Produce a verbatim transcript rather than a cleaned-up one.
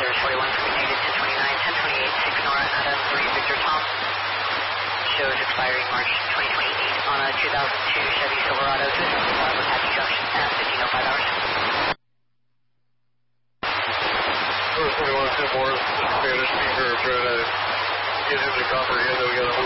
Service forty-one for negative ten twenty-nine, ten twenty-eight, six Nora Adam, three Victor Tom. Shows expiring March twenty twenty-eight on a two thousand two Chevy Silverado to Apache Junction at fifteen oh five hours. Service forty-one, ten four, this is Spanish speaker, trying to get him to comprehend that we got a